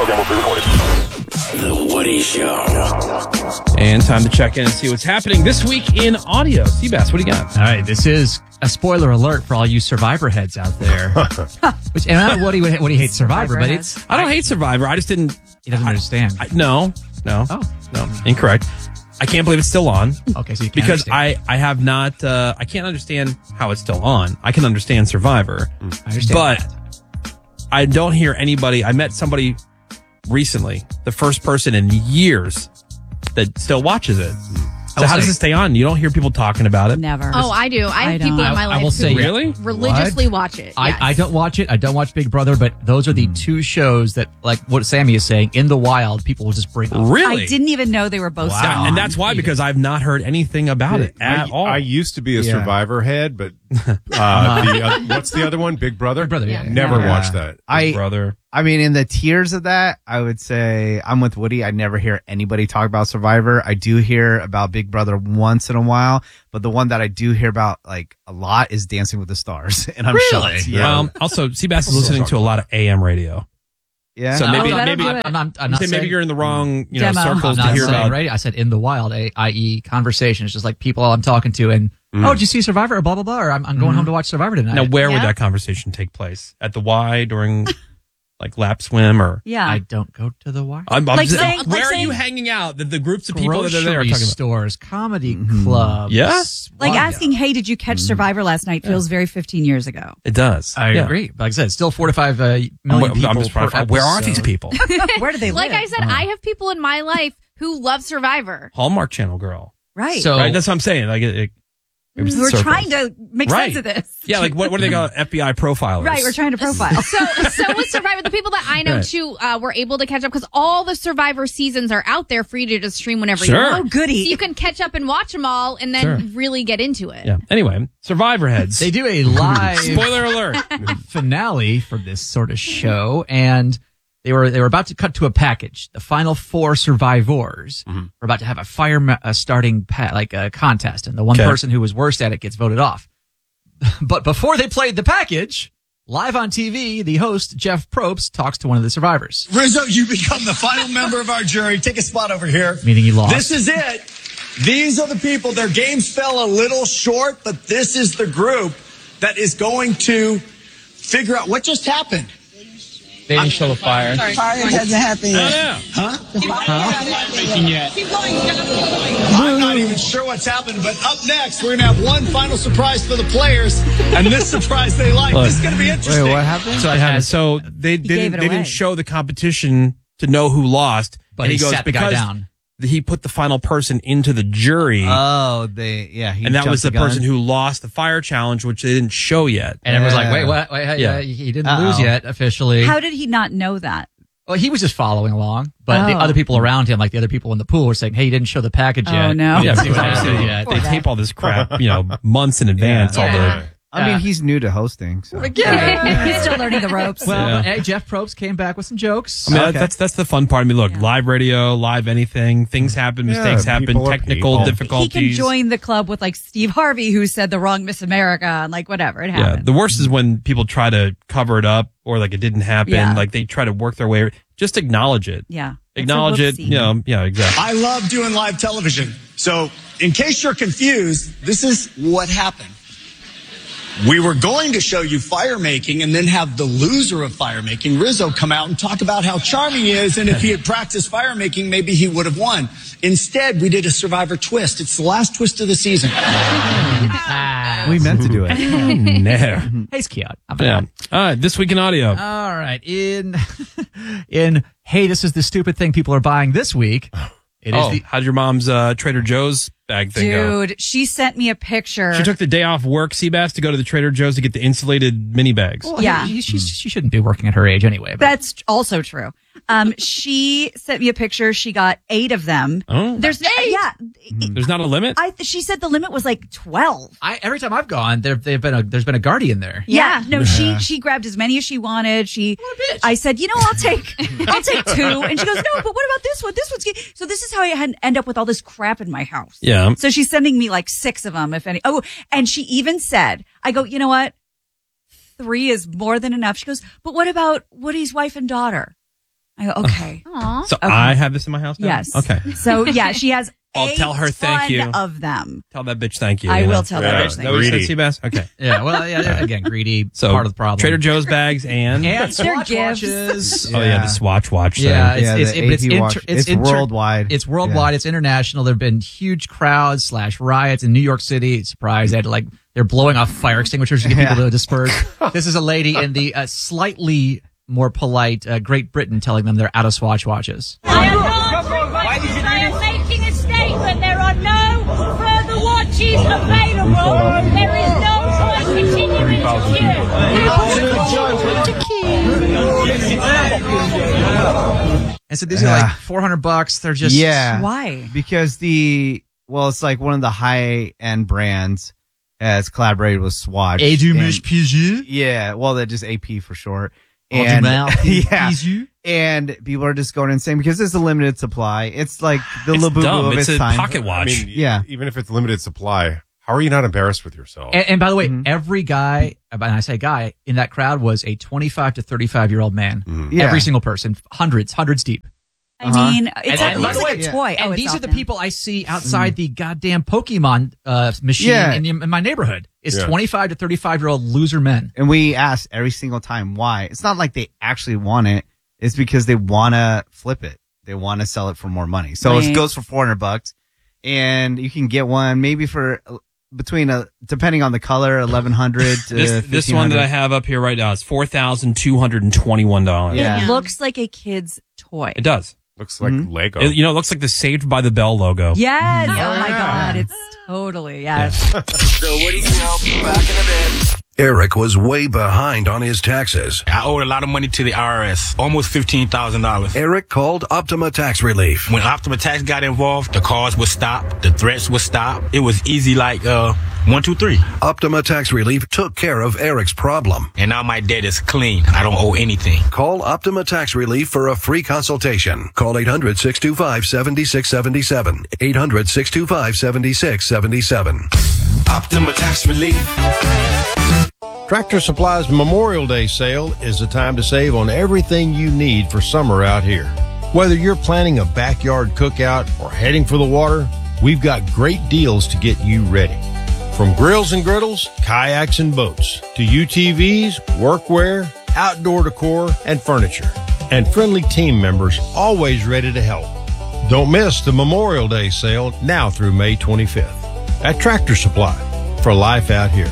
program will be recorded. The Woody Show. And time to check in and see what's happening this week in audio. Seabass, what do you got? All right, this is a spoiler alert for all you Survivor heads out there. Which, and I don't know what he hates Survivor, but it's... I don't hate Survivor. I just didn't... He doesn't understand. No. Oh. No, incorrect. I can't believe it's still on. Okay, so you can't Because understand. I have not... I can't understand how it's still on. I can understand Survivor. I understand But that. I don't hear anybody... I met somebody recently, the first person in years that still watches it. So how does it stay on? You don't hear people talking about it? Never. Oh, I do. I have people in my life I will say, who Really? religiously watch it. Yes. I don't watch it. I don't watch Big Brother, but those are the two shows that, like what Sammy is saying, in the wild, people will just bring up. Really? I didn't even know they were both Wow. still on. And that's why, because I've not heard anything about it at all. I used to be a Survivor head, but what's the other one? Big Brother? Big Brother, yeah. Never watched that. Brother. I mean, in the tiers of that, I would say I'm with Woody. I never hear anybody talk about Survivor. I do hear about Big Brother once in a while, but the one that I do hear about like a lot is Dancing with the Stars, and I'm shocked. Yeah, Also, Seabass is listening to a lot of AM radio. yeah. So maybe that'll do it. I'm not say saying, maybe you're in the wrong Demo. circles I'm to not hear saying about. radio. I said in the wild, i.e. conversation. It's just like people I'm talking to and, oh, did you see Survivor or blah, blah, blah, or I'm going home to watch Survivor tonight. Now, where would Yeah. that conversation take place? At the Y during like lap swim or? Yeah. I don't go to the wire. I'm Like just- saying- where like are saying- you hanging out? The groups of people that are there are Grocery talking about. stores, comedy clubs. Yeah? like Well, asking, hey, did you catch Survivor last night feels very 15 years ago. It does. I Yeah. agree. But like I said, still 4 to 5 million I'm people. just trying to per find, where are episode. these people? Where do they Like live? I said, I have people in my life who love Survivor. Hallmark Channel girl. Right. So- Right? That's what I'm saying. Like it was we're circles. trying to make Right. sense of this. Yeah, like what do they call FBI profilers? Right, we're trying to profile. So with Survivor, the people that I know Right. too were able to catch up because all the Survivor seasons are out there for you to just stream whenever Sure. you want. Oh, goody. So you can catch up and watch them all and then Sure. really get into it. Yeah. Anyway, Survivor heads. They do a live Spoiler alert. finale for this sort of show, and they were about to cut to a package. The final 4 survivors were about to have a fire starting contest, and the one Okay. person who was worst at it gets voted off. But before they played the package, live on TV, the host Jeff Probst talks to one of the survivors, Rizzo, you become the final member of our jury. Take a spot over here. meaning he lost. This is it. These are the people. Their games fell a little short, but this is the group that is going to figure out what just happened. They didn't show the fire. Fire hasn't happened yet. Yeah. I'm not even sure what's happened, but up next, we're going to have one final surprise for the players, and this surprise they like. This is going to be interesting. Wait, what happened? So they gave it didn't away. show the competition to know who lost. But and he goes sat the guy because down. he put the final person into the jury, Oh, and that was the person who lost the fire challenge, which they didn't show yet. And everyone's like, wait, what? Wait, Yeah. he didn't lose yet officially. How did he not know that? Well, he was just following along, but the Oh. other people around him, like the other people in the pool, were saying, "Hey, you didn't show the package Oh, yet." no. Yeah, He because wasn't obviously there yet. they tape all this crap, months in advance. All the I mean, he's new to hosting. So. He's still learning the ropes. Well, Yeah. but, hey, Jeff Probst came back with some jokes. I mean, that's the fun part. I mean, look, live radio, live anything, things happen, mistakes happen, people are technical people. difficulties. he can join the club with like Steve Harvey, who said the wrong Miss America, and like whatever. It Yeah, happens. the worst is when people try to cover it up or like it didn't happen. Yeah. Like they try to work their way. Just acknowledge it. Yeah. Acknowledge it. Whoopsie. Yeah, exactly. I love doing live television. So, in case you're confused, this is what happened. We were going to show you fire making and then have the loser of fire making, Rizzo, come out and talk about how charming he is. And if he had practiced fire making, maybe he would have won. Instead, we did a Survivor twist. It's the last twist of the season. We meant to do it. No. He's cute. Yeah. All right. This week in audio. All right. In hey, this is the stupid thing people are buying this week. It is the how'd your mom's Trader Joe's bag thing go? Dude, she sent me a picture. She took the day off work, Seabass, to go to the Trader Joe's to get the insulated mini bags. Well, Yeah. she shouldn't be working at her age anyway. But That's also true. She sent me a picture. She got 8 of them. Oh. There's 8. Yeah. There's not a limit? She said the limit was like 12. every time I've gone, there's been a Guardian there. Yeah. No, she grabbed as many as she wanted. I said, I'll take 2. And she goes, no, but what about this one? This one's, so this is how I end up with all this crap in my house. Yeah. So she's sending me like 6 of them, if any. Oh, and she even said, I go, you know what? 3 is more than enough. She goes, but what about Woody's wife and daughter? Okay. Aw. So I have this in my house now? Yes. Okay. So yeah, she has. I'll tell her thank you. Of them. Tell that bitch thank you. I you know? will tell that bitch Is thank that what you Greedy. said, Seabass? Okay. Yeah, well, yeah, again, greedy, So part of the problem. Trader Joe's bags and and Their Swatch gifts. watches. oh yeah, the Swatch watch. Thing. Yeah, Yeah, it's the but it's AP watch. It's worldwide. It's worldwide. Yeah. It's international. There've been huge crowds / riots in New York City. Surprise! They had to, they're blowing off fire extinguishers to get people to disperse. This is a lady in the slightly more polite Great Britain telling them they're out of Swatch watches. I am making a statement. There are no further watches available. There is no point continuing to queue. And so these are like $400. They're just Why? Because it's like one of the high end brands has collaborated with Swatch. PG. Yeah, well, they're just AP for short. And Yeah. And people are just going insane because it's a limited supply. It's like the It's Labubu dumb. of It's its a time. pocket watch. Yeah. Even if it's limited supply, how are you not embarrassed with yourself? And by the way, every guy, and I say guy, in that crowd was a 25 to 35-year-old man. Yeah. Every single person, hundreds deep. I mean, it's And by the like way, a toy. And it's these are off the now. people I see outside the goddamn Pokemon machine Yeah. in my neighborhood. It's Yeah. 25 to 35-year-old loser men. And we ask every single time why. It's not like they actually want it. It's because they want to flip it. They want to sell it for more money. So Right. it goes for $400 and you can get one maybe for between depending on the color, 1,100 to This one that I have up here right now is $4,221. Yeah. It looks like a kid's toy. It does. Looks like Lego. It looks like the Saved by the Bell logo. Yes. Oh my God. It's totally, yes. The Woody Show. Back in the bed. Eric was way behind on his taxes. I owed a lot of money to the IRS, almost $15,000. Eric called Optima Tax Relief. When Optima Tax got involved, the calls would stop, the threats would stop. It was easy like 1, 2, 3. Optima Tax Relief took care of Eric's problem. And now my debt is clean. I don't owe anything. Call Optima Tax Relief for a free consultation. Call 800-625-7677. 800-625-7677. Optima Tax Relief. Tractor Supply's Memorial Day sale is the time to save on everything you need for summer out here. Whether you're planning a backyard cookout or heading for the water, we've got great deals to get you ready. From grills and griddles, kayaks and boats, to UTVs, workwear, outdoor decor, and furniture. And friendly team members always ready to help. Don't miss the Memorial Day sale now through May 25th at Tractor Supply for life out here.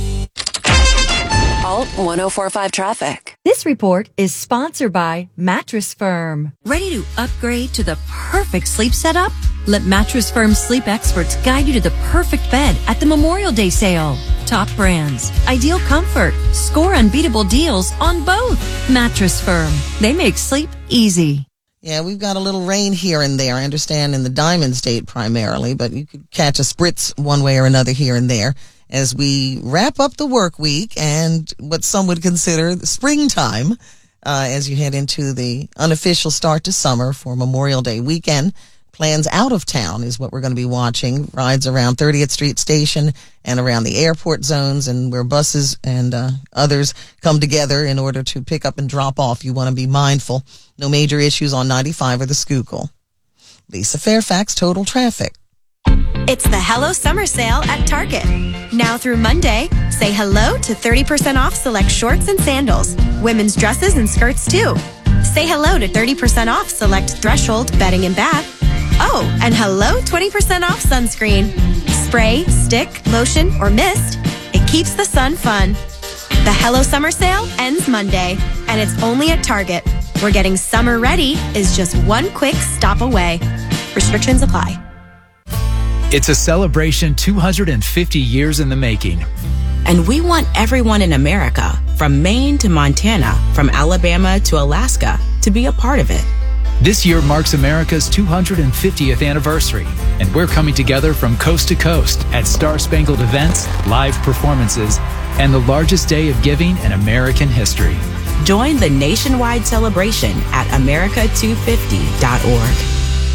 Alt 1045 traffic. This report is sponsored by Mattress Firm. Ready to upgrade to the perfect sleep setup? Let Mattress Firm sleep experts guide you to the perfect bed at the Memorial Day sale. Top brands, ideal comfort, score unbeatable deals on both. Mattress Firm. They make sleep easy. Yeah, we've got a little rain here and there. I understand in the Diamond State primarily, but you could catch a spritz one way or another here and there as we wrap up the work week and what some would consider the springtime as you head into the unofficial start to summer for Memorial Day weekend. Plans out of town is what we're going to be watching. Rides around 30th Street Station and around the airport zones and where buses and others come together in order to pick up and drop off. You want to be mindful. No major issues on 95 or the Schuylkill. Lisa Fairfax, Total Traffic. It's the Hello Summer Sale at Target. Now through Monday, say hello to 30% off select shorts and sandals, women's dresses and skirts too. Say hello to 30% off select Threshold bedding and bath. Oh, and hello 20% off sunscreen. Spray, stick, lotion, or mist. It keeps the sun fun. The Hello Summer Sale ends Monday, and it's only at Target, where getting summer ready is just one quick stop away. Restrictions apply. It's a celebration 250 years in the making. And we want everyone in America, from Maine to Montana, from Alabama to Alaska, to be a part of it. This year marks America's 250th anniversary, and we're coming together from coast to coast at Star-Spangled events, live performances, and the largest day of giving in American history. Join the nationwide celebration at America250.org.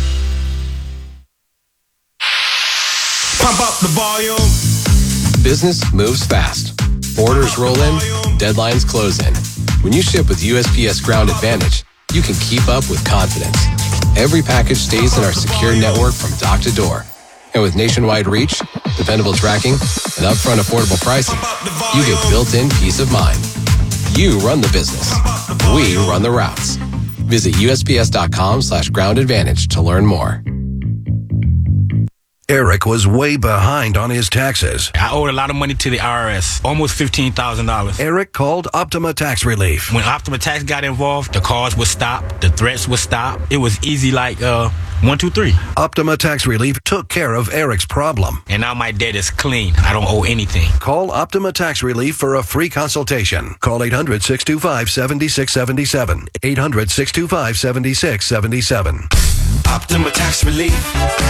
Pump up the volume. Business moves fast. Orders roll in, deadlines close in. When you ship with USPS Ground Advantage, you can keep up with confidence. Every package stays in our secure network from dock to door. And with nationwide reach, dependable tracking, and upfront affordable pricing, you get built-in peace of mind. You run the business. We run the routes. Visit USPS.com/Ground Advantage to learn more. Eric was way behind on his taxes. I owed a lot of money to the IRS, almost $15,000. Eric called Optima Tax Relief. When Optima Tax got involved, the calls would stop, the threats would stop. It was easy like 1, 2, 3. Optima Tax Relief took care of Eric's problem. And now my debt is clean. I don't owe anything. Call Optima Tax Relief for a free consultation. Call 800-625-7677. 800-625-7677. Optima Tax Relief.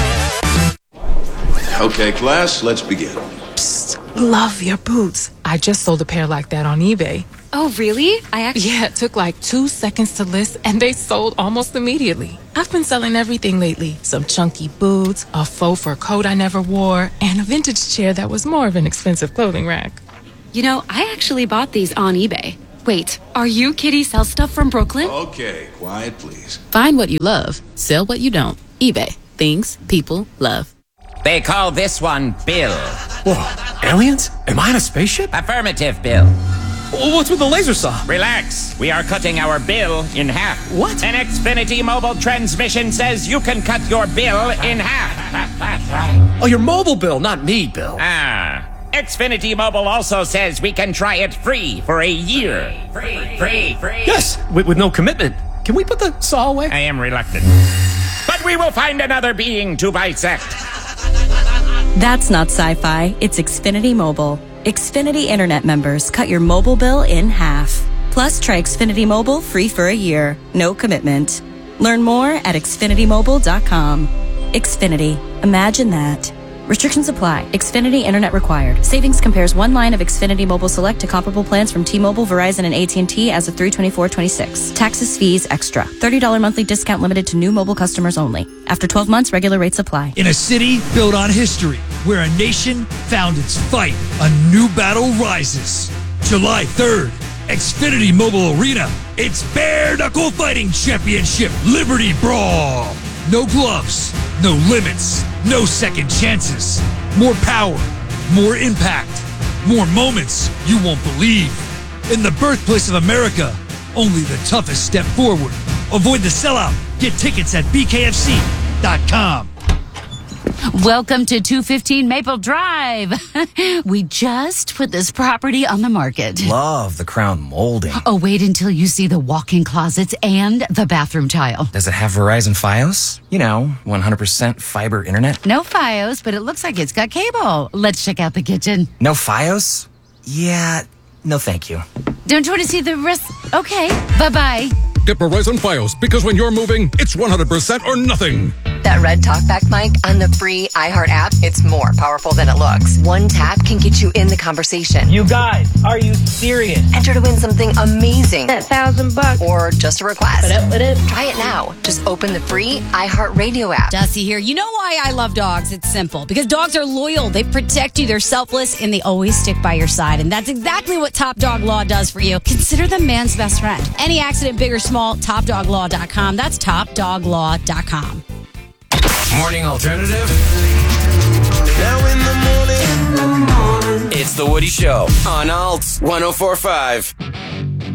Okay, class, let's begin. Psst, love your boots. I just sold a pair like that on eBay. Oh, really? Yeah, it took like 2 seconds to list and they sold almost immediately. I've been selling everything lately. Some chunky boots, a faux fur coat I never wore, and a vintage chair that was more of an expensive clothing rack. You know, I actually bought these on eBay. Wait, are you Kitty Sell Stuff from Brooklyn? Okay, quiet, please. Find what you love, sell what you don't. eBay. Things people love. They call this one Bill. Whoa, aliens? Am I in a spaceship? Affirmative, Bill. What's with the laser saw? Relax. We are cutting our bill in half. What? An Xfinity mobile transmission says you can cut your bill in half. Oh, your mobile bill, not me, Bill. Xfinity Mobile also says we can try it free for a year. Free. Yes, with no commitment. Can we put the saw away? I am reluctant. But we will find another being to bisect. That's not sci-fi, it's Xfinity Mobile. Xfinity Internet members cut your mobile bill in half. Plus, try Xfinity Mobile free for a year. No commitment. Learn more at xfinitymobile.com. Xfinity. Imagine that. Restrictions apply. Xfinity Internet required. Savings compares one line of Xfinity Mobile Select to comparable plans from T-Mobile, Verizon, and AT&T as of 3/24/26. Taxes, fees, extra. $30 monthly discount limited to new mobile customers only. After 12 months, regular rates apply. In a city built on history, where a nation found its fight, a new battle rises. July 3rd, Xfinity Mobile Arena. It's Bare Knuckle Fighting Championship Liberty Brawl. No gloves, no limits, no second chances. More power, more impact, more moments you won't believe. In the birthplace of America, only the toughest step forward. Avoid the sellout. Get tickets at bkfc.com. Welcome to 215 Maple Drive. We just put this property on the market. Love the crown molding. Oh, wait until you see the walk-in closets and the bathroom tile. Does it have Verizon Fios? 100% fiber internet? No Fios, but it looks like it's got cable. Let's check out the kitchen. No Fios? Yeah, no thank you. Don't you want to see the rest? Okay, bye-bye. Get Verizon Fios, because when you're moving, it's 100% or nothing. That red talkback mic on the free iHeart app, it's more powerful than it looks. One tap can get you in the conversation. You guys, are you serious? Enter to win something amazing. That $1,000. Or just a request. What up? Try it now. Just open the free iHeart Radio app. Dusty here. You know why I love dogs? It's simple. Because dogs are loyal. They protect you. They're selfless, and they always stick by your side. And that's exactly what Top Dog Law does for you. Consider them man's best friend. Any accident, big or small, TopDogLaw.com. That's TopDogLaw.com. Morning Alternative. Now in the morning. It's the Woody Show on Alt 104.5.